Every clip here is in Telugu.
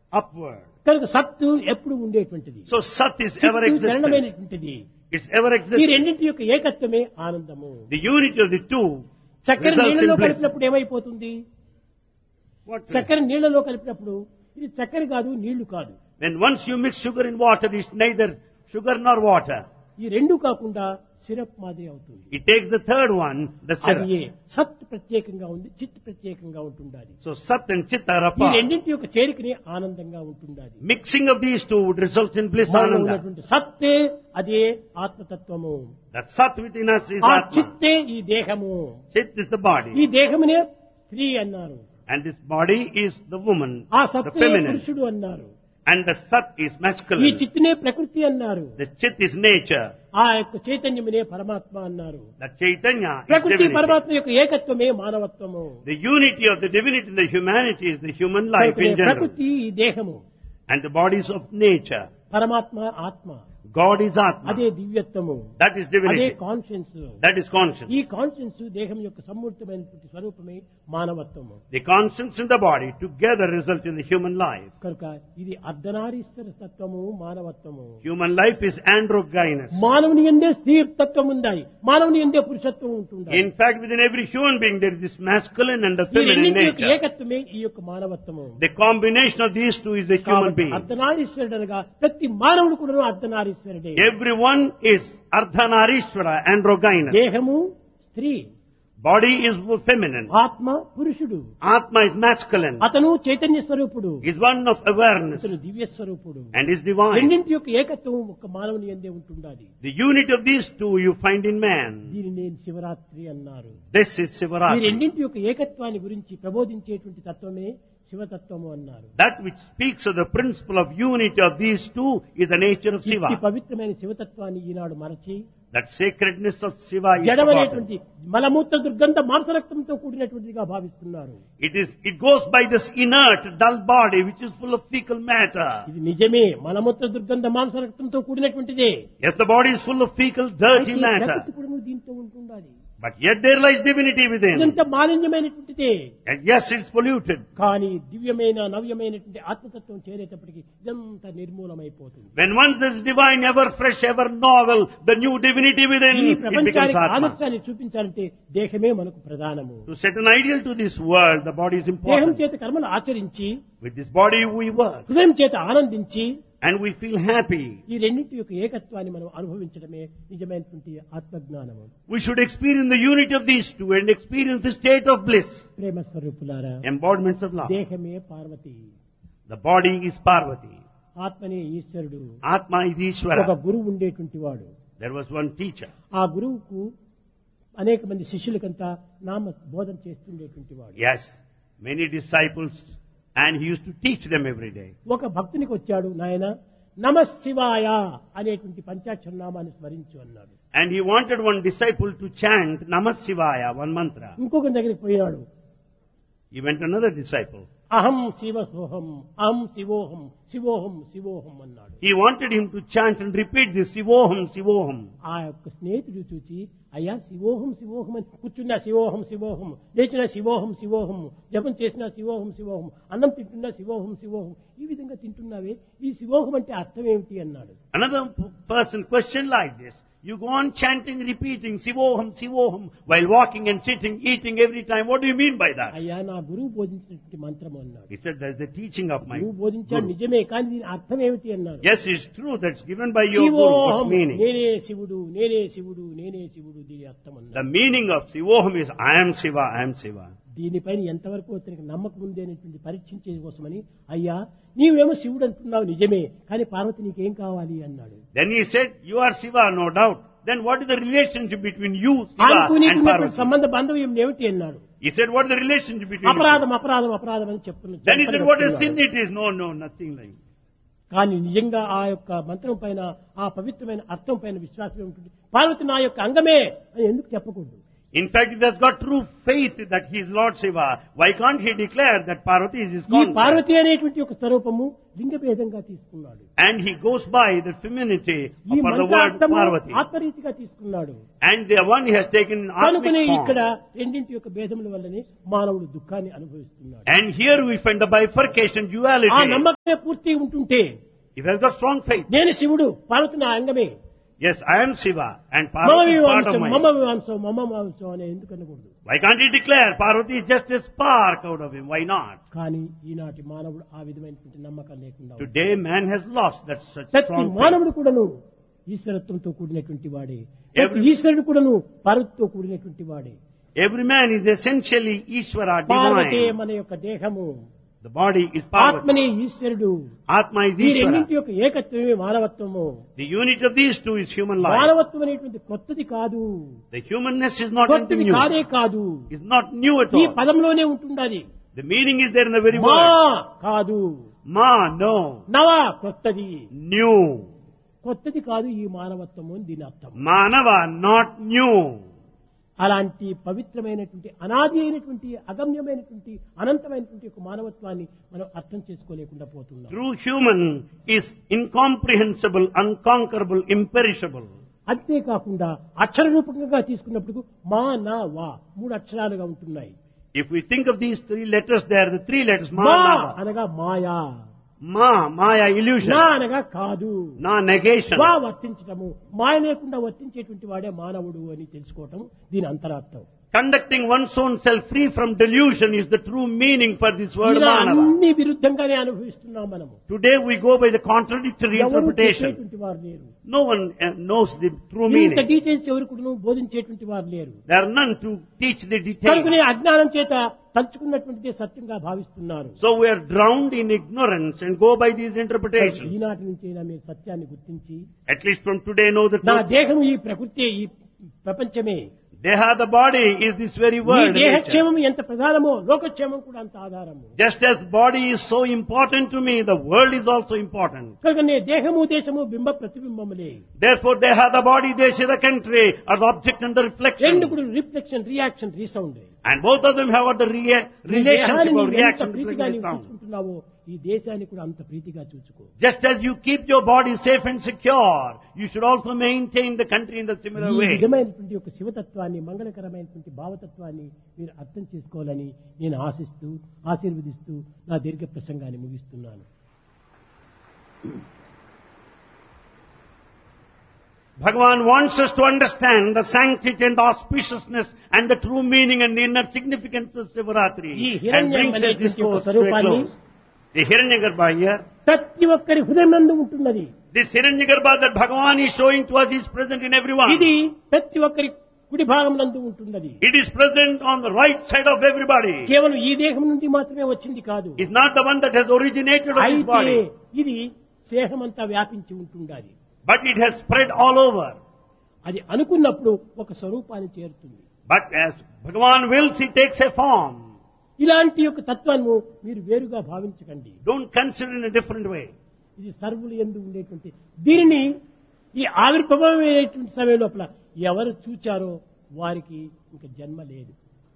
upward. కనుక సత్తు ఎప్పుడు ఉండేటువంటిది, So Sat is ever చిత్తు existent. చలనమైనటువంటిది. It's ever ఈ existent. రెండింటి యొక్క ఏకత్వమే ఆనందము. The unity of the two చక్కెర results నీళ్ళలో in bliss. కలిపినప్పుడు ఏమైపోతుంది? What? చక్కెర నీళ్ళలో కలిపినప్పుడు ఇది చక్కెర కాదు, నీళ్లు కాదు. When once you mix sugar in water, it's neither sugar nor water. ఈ రెండు కాకుండా సిరప్ మాదిరి అవుతుంది. It takes the third one, the అది syrup. సత్ ప్రత్యేకంగా ఉంది, చిత్ ప్రత్యేకంగా ఉంటుండాలి. So Sat and Chit are ఈ apart. రెండింటి యొక్క చేరికనే ఆనందంగా ఉంటుండాలి. Mixing of these two would result in bliss మనలో ananda. ఉన్నటువంటి సత్తే అదే ఆత్మతత్వము. That Sat within us is ఆ Atma. చిత్తే ఈ దేహము. Chit is the ఈ body. దేహమునే స్త్రీ అన్నారు, And this body is the woman, ఆ the సత్తే feminine. పురుషుడు అన్నారు, And the Sat is ఈ masculine. చిత్తునే ప్రకృతి అన్నారు, The Chit is nature. ఆ యొక్క చైతన్యమునే పరమాత్మ అన్నారు. The Chaitanya is ప్రకృతి divinity. పరమాత్మ యొక్క ఏకత్వమే మానవత్వము. The unity of the divinity and the humanity is the human life కనుకనే in general. ప్రకృతి ఈ దేహము, And the bodies of nature. పరమాత్మ ఆత్మ, God is Atma. అదే దివ్యత్వము, That is అదే divinity. Conscience. That is conscience. ఈ కాన్షియన్స్ దేహం యొక్క సమూర్తమైనటువంటి స్వరూపమే మానవత్వము. The conscience in the body together result in the human life. కనుక ఇది అర్ధనారీశ్వర తత్వము, మానవత్వము. Human life is androgynous. మానవుని ఎందే స్త్రీ తత్వం ఉంది, మానవుని ఎందే పురుషత్వం ఉంటుంది. In fact, within every human being there is this masculine and the ఈ feminine రెండింటి యొక్క nature. ఏకత్వమే ఈ యొక్క మానవత్వము. The combination of these two is the human కాబట్టి being. అర్ధనారీశ్వరుడు అనగా ప్రతి మానవుడు కూడా అర్ధనారీశ్వరుడే. Everyone is Ardhanarishwara, androgynous. దేహము స్త్రీ, Body is feminine. ఆత్మ పురుషుడు, Atma is masculine. అతను చైతన్య స్వరూపుడు, Is one of awareness అతను దివ్య స్వరూపుడు. and is divine. రెండింటి యొక్క ఏకత్వం ఒక మానవుని ఎందే ఉంటుండాలి. The unity of these two you find in man. దీని నేను శివరాత్రి అన్నారు. This is ఈ Sivaratri. రెండింటి యొక్క ఏకత్వాన్ని గురించి ప్రబోధించేటువంటి తత్వమే శివతత్వము అన్నారు. That which speaks of the principle of unity of these two is the nature of ఈ Shiva. పవిత్రమైన శివతత్వాన్ని ఈనాడు మరచి That sacredness of Shiva is forgotten. జడమైనటువంటి మలమూత్ర దుర్గంధ మాంసరక్తంతో కూడినటువంటిదిగా భావిస్తున్నారు. It goes by this inert, dull body which is full of fecal matter. ఇది నిజమే, మలమూత్ర దుర్గంధ మాంసరక్తంతో కూడినటువంటిదే. Yes, the body is full of fecal, dirty అయితే matter. ప్రకృతి కూడా నువ్వు దీంతో ఉంటుండాలి. But yet there lies divinity within. ఇదంతా మాలిన్యమైనటువంటిదే. And yes, it's polluted. కానీ దివ్యమైన నవ్యమైనటువంటి ఆత్మతత్వం చేరేటప్పటికి ఇదంతా నిర్మూలమైపోతుంది. When once there is divine, ever fresh, ever novel, the new divinity within, ఈ it becomes ప్రపంచానికి Atma. ఆదర్శాన్ని చూపించాలంటే దేహమే మనకు ప్రధానము. To set an ideal to this world, the body is దేహం important. చేత కర్మలు ఆచరించి, With this body we work హృదయం చేత ఆనందించి, and we feel happy. ఈ రెండింటి యొక్క ఏకత్వాన్ని మనం అనుభవించడమే నిజమైనటువంటి ఆత్మజ్ఞానము. We should experience the unity of these two and experience the state of bliss, ప్రేమ స్వరూపులారా, embodiments of love. దేహమే Parvati, The body is Parvati. ఆత్మనే ఈశ్వరుడు. Atma is ఒక Ishvara. గురువు ఉండేటువంటి వాడు. There was one teacher. ఆ గురువుకు అనేక మంది శిష్యులకంతా నామ బోధన చేస్తుండేటువంటి వాడు. Yes, many disciples, and he used to teach them every day. ఒక భక్తునికి వచ్చాడు, నాయన నమ శివాయ అనేటువంటి పంచాక్షర నామాన్ని స్మరించు అన్నాడు. And he wanted one disciple to chant Namah Shivaya, one mantra. ఇంకొక దగ్గరికి పోయాడు, He went to another disciple. అహం శివోహం, అహం శివోహం, శివోహం శివోహం అన్నాడు. He wanted him to chant and repeat this Sivoham, Sivoham. ఆ యొక్క స్నేహితుడు చూచి, అయ్యా శివోహం శివోహం అని కూర్చున్నా శివోహం శివోహం, లేచినా శివోహం శివోహం, జపం చేసినా శివోహం శివోహం, అన్నం తింటున్నా శివోహం శివోహం, ఈ విధంగా తింటున్నావే, ఈ శివోహం అంటే అర్థం ఏమిటి అన్నాడు. Another person questioned like this. You go on chanting, repeating Sivoham, Sivoham while walking and sitting, eating every time. What do you mean by that? అయ్యా నా గురువు బోధించినటువంటి మంత్రము అన్నాడు. He said, that's the teaching of my గురువు బోధించాడు Guru. నిజమే, కానీ దీని అర్థం ఏమిటి అన్నాడు. Yes, it's true. That's given by your Guru. Shivoham, What's meaning? నేనే శివుడు, నేనే శివుడు, నేనే శివుడు, దీని అర్థం అన్నాడు. The meaning of Sivoham is I am Shiva, I am Shiva. దీనిపైన ఎంతవరకు అతనికి నమ్మకం ఉంది అనేటువంటి పరీక్షించే కోసమని, అయ్యా నీవేమో శివుడు అంటున్నావు నిజమే, కానీ పార్వతి నీకేం కావాలి అన్నాడు. Then he said, you are Shiva, no doubt. Then what is the relationship between you, Shiva, ఆయనకు and నీకున్నటువంటి Parvati? సంబంధ బాంధవ్యం ఏమిటి అన్నాడు. He said, what is the relationship between you? అపరాధం అపరాధం అపరాధం అని చెప్తున్నాడు. Then he said, what a sin it is. No, no, nothing like that. కానీ నిజంగా ఆ యొక్క మంత్రం పైన, ఆ పవిత్రమైన అర్థం పైన విశ్వాసం ఉంటుంది. పార్వతి నా యొక్క అంగమే అని ఎందుకు చెప్పకూడదు? In fact, it has got true faith that he is Lord Shiva. Why can't he declare that Parvati is his ఈ consort? పార్వతి అనేటువంటి ఒక స్వరూపము లింగభేదంగా తీసుకున్నాడు. And he goes by the femininity ఈ for the మంత్ర word అర్థము Parvati. ఆత్మరీతిగా తీసుకున్నాడు. And the one he has taken in కనుకనే Atmic ఇక్కడ form. రెండింటి యొక్క భేదముల వల్లనే మానవుడు దుఃఖాన్ని అనుభవిస్తున్నాడు. And here we find the bifurcation, ఆ duality. నమ్మకమే పూర్తి ఉంటుంటే If he has got strong faith, నేను శివుడు, పార్వతి నా అంగమే, yes, I am Shiva and మమ Parvati is part of వివాంశం mine. మమ వివాంశం మమ మాంసం అనే ఎందుకు అనకూడదు. Why can't he declare Parvati is just a spark out of him? Why not? కానీ ఈనాటి మానవుడు ఆ విధమైనటువంటి నమ్మకం లేకుండా ఉన్నాడు. Today man has lost that such ప్రతి strong faith. మానవుడు కూడాను ఈశ్వరత్వంతో కూడినటువంటి వాడే, ప్రతి ఈశ్వరుడు కూడాను పార్వతితో కూడినటువంటి వాడే. Every man is essentially Ishvara, పార్వతే divine. మన యొక్క దేహము, The body is Parvati. ఆత్మనే ఈశ్వరుడు. Atma is ఈ Ishvara. రెండింటి యొక్క ఏకత్వమే మానవత్వము. The unity of these two is human life. మానవత్వం అనేటువంటి కొత్తది కాదు, The humanness is not anything కొత్తది new. కాదే కాదు, It's not new at ఈ all. పదంలోనే ఉంటుండాలి. The meaning is there in the very మా word. కాదు, Ma, no. నవ కొత్తది, New. కొత్తది కాదు ఈ మానవత్వము అని దీని అర్థం. Manava, not new. అలాంటి పవిత్రమైనటువంటి అనాది అయినటువంటి అగమ్యమైనటువంటి అనంతమైనటువంటి ఒక మానవత్వాన్ని మనం అర్థం చేసుకోలేకుండా పోతున్నాం. True human is incomprehensible, unconquerable, imperishable. అంతేకాకుండా అక్షర రూపంగా తీసుకున్నప్పుడు మా నా వా మూడు అక్షరాలుగా ఉంటున్నాయి. If we think of these three letters there, the three letters, Ma, మా Nava. అనగా మాయా, Ma, Maya, illusion. నా అనగా కాదు, Na, negation. వా వర్తించటము, మాయ లేకుండా వర్తించేటువంటి వాడే మానవుడు అని తెలుసుకోవటం దీని అంతరార్థం. Conducting one's own self free from delusion is the true meaning for this word ఇలా Manava. అన్ని విరుద్ధంగానే అనుభవిస్తున్నాం మనము. Today we go by the contradictory ఎవరు interpretation. చెప్పేటువంటి వారు లేరు. No one knows the true ఇంత meaning. డీటెయిల్స్ ఎవరు కూడా బోధించేటువంటి వారు లేరు. There are none to teach the కనుకనే details. అజ్ఞానం చేత తలుచుకున్నటువంటిదే సత్యంగా భావిస్తున్నారు. So we are drowned in ignorance and go by these interpretations. ఈనాటి నుంచైనా మీరు సత్యాన్ని గుర్తించి, At least from today know the నా truth. దేహం ఈ ప్రకృతి, ఈ ప్రపంచమే, Deha, the body, is this very ఈ world. nature. దేహక్షేమం ఎంత ప్రధానమో లోకక్షేమం కూడా అంత ఆధారము. Just as body is so important to me, the world is also important. కనుకనే దేహము దేశము బింబ ప్రతిబింబములే. Therefore, Deha, the body, Desha, the country, are the object and the reflection. రెండు కూడా reflection, reaction, resound. And both of them have got the relationship or reaction between ప్రీతిగా the నీవు sound. చూసుకుంటున్నావో ఈ దేశాన్ని కూడా అంత ప్రీతిగా చూసుకో. Just as you keep your body safe and secure, you should also maintain the country in the similar ఈ way. విధమైనటువంటి ఒక శివతత్వాన్ని, మంగళకరమైనటువంటి భావతత్వాన్ని మీరు అర్థం చేసుకోవాలని నేను ఆశిస్తూ, ఆశీర్వదిస్తూ నా దీర్ఘ ప్రసంగాన్ని ముగిస్తున్నాను. Bhagavan wants us to understand the sanctity and the auspiciousness and the true meaning and the inner significance of Sivaratri ఈ and హిరణ్యం brings this అనేటువంటి discourse ఒక to a స్వరూపాన్ని close. The Hiranyagarbha here, ప్రతి ఒక్కరి హృదయం నందు ఉంటున్నది. this Hiranyagarbha that Bhagavan is showing to us is present in everyone. ఇది ప్రతి ఒక్కరి కుడి భాగం నందు ఉంటున్నది. It is present on the right side of everybody. కేవలం ఈ దేహం నుండి మాత్రమే వచ్చింది కాదు. It's not the one that has originated of this అయితే body, ఇది దేహమంతా వ్యాపించి ఉంటుండాలి. but it has spread all over. అది అనుకున్నప్పుడు ఒక స్వరూపాన్ని చేరుతుంది. But as Bhagavan wills, it takes a form. ఇలాంటి యొక్క తత్వాన్ని మీరు వేరుగా భావించకండి. Don't consider in a different way. ఇది సర్వులు యందు ఉండేటువంటి దీనిని ఈ ఆవిర్భావమైనటువంటి సమయం లోపల ఎవరు చూచారో వారికి ఇంకా జన్మ లేదు.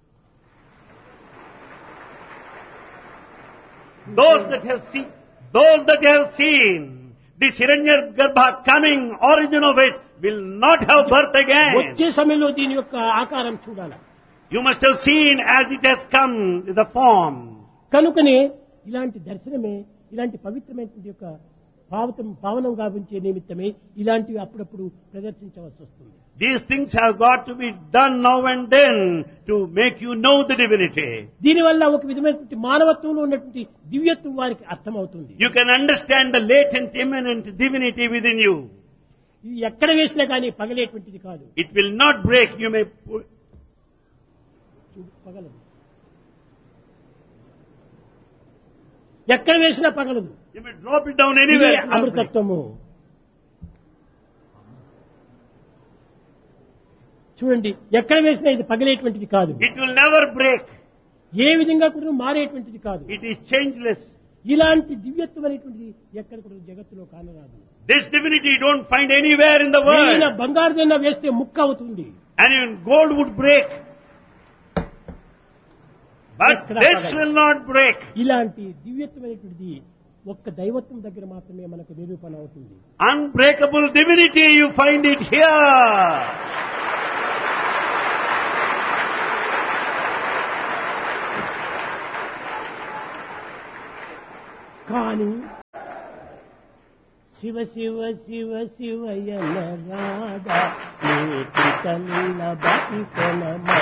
Those that have seen this Hiranyagarbha coming, origin of it, will not have birth again. వచ్చే సమయంలో దీని యొక్క ఆకారం చూడాలి. You must have seen as it has come, the form. కనుకనే ఇలాంటి దర్శనమే, ఇలాంటి పవిత్రమైనటువంటి యొక్క పావనం గావించే నిమిత్తమే ఇలాంటివి అప్పుడప్పుడు ప్రదర్శించవలసి వస్తుంది. These things have got to be done now and then to make you know the divinity. దీనివల్ల ఒక విధమైనటువంటి మానవత్వంలో ఉన్నటువంటి దివ్యత్వం వారికి అర్థమవుతుంది. You can understand the latent, immanent divinity within you. ఇది ఎక్కడ వేసినా కానీ పగలేటువంటిది కాదు. It will not break. You may పగలదు. ఎక్కడ వేసినా పగలదు. You may drop it down ఇదే anywhere. it will not break. అమృతత్వము. చూడండి, ఎక్కడ వేసినా ఇది పగలేటువంటిది కాదు. It will never break. ఏ విధంగా కూడా మారేటువంటిది కాదు. It is changeless. ఇలాంటి దివ్యత్వం అనేటువంటిది ఎక్కడ కూడా జగత్తులో కానరాదు. This divinity you don't find anywhere in the ఏదైనా world. బంగారుదైనా వేస్తే ముక్క అవుతుంది. And even gold would break. But this will not break. ఇలాంటి దివ్యత్వమైనటువంటిది ఒక్క దైవత్వం దగ్గర మాత్రమే మనకు నిరూపణ అవుతుంది. Unbreakable divinity, you find it here. కానీ శివ శివ శివ శివయన రాధా నీ కృతనిల బతికొన